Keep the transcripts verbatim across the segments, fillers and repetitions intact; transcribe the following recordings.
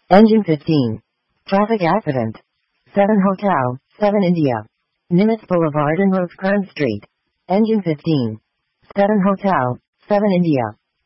Engine fifteen. Traffic accident. seven Hotel, seven India. Nimitz Boulevard and Rosecrans Street. Engine fifteen. seven Hotel, seven India.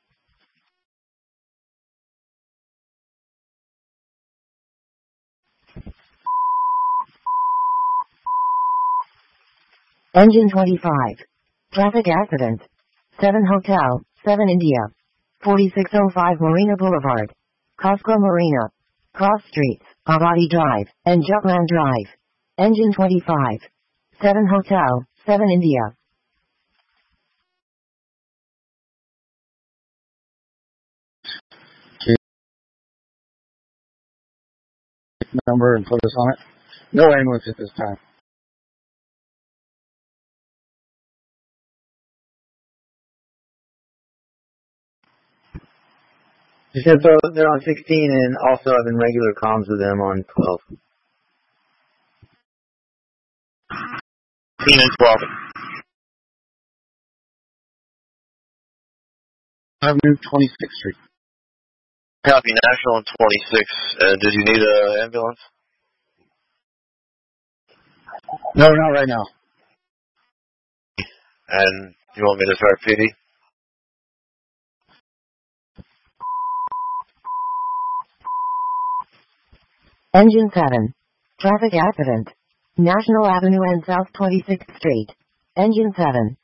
Engine twenty-five. Traffic accident. seven Hotel, seven India. forty-six oh five Marina Boulevard. Costco Marina. Cross Streets, Abadi Drive, and Jutland Drive. Engine twenty-five. seven Hotel, seven India. Number and put us on it. No ambulance at this time. You said so they're on sixteen and also having regular comms with them on twelve. sixteen and twelve. Avenue, twenty-sixth Street. Copy, National and twenty-six. Uh, did you need an ambulance? No, not right now. And you want me to start P D? Engine seven. Traffic accident. National Avenue and South twenty-sixth Street. Engine seven.